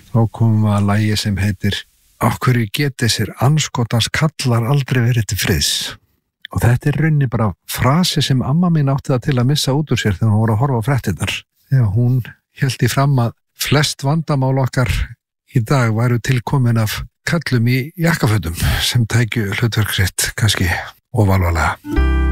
þá komum við að lagi sem heitir Af hverju geti sér andskotans kallar aldrei verið til friðs. Og þetta rauninni bara frasi sem amma mín átti það til að missa út úr sér þegar hún voru að horfa á fréttirnar. Þegar hún hélt í fram að flest vandamál okkar í dag væru tilkomin af kallum í jakkafötum sem tækju hlutverk sitt kannski ofalega.